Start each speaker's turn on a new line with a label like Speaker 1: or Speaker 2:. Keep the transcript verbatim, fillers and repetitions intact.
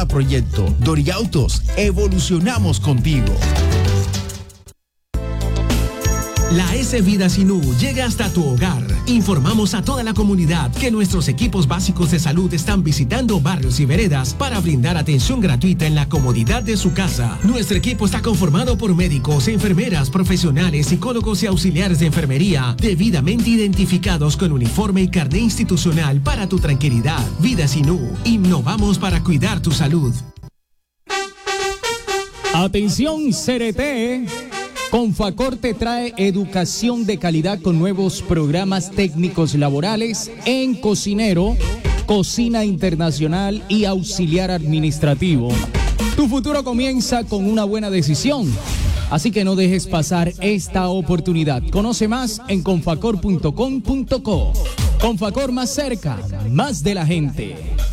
Speaker 1: proyecto. Doriautos, evolucionamos contigo. La S Vida Sinú llega hasta tu hogar. Informamos a toda la comunidad que nuestros equipos básicos de salud están visitando barrios y veredas para brindar atención gratuita en la comodidad de su casa. Nuestro equipo está conformado por médicos, enfermeras, profesionales, psicólogos y auxiliares de enfermería, debidamente identificados con uniforme y carné institucional para tu tranquilidad. Vida Sinú, innovamos para cuidar tu salud.
Speaker 2: Atención C R T. Confacor te trae educación de calidad con nuevos programas técnicos laborales en cocinero, cocina internacional y auxiliar administrativo. Tu futuro comienza con una buena decisión, así que no dejes pasar esta oportunidad. Conoce más en confacor punto com punto co. Confacor, más cerca, más de la gente.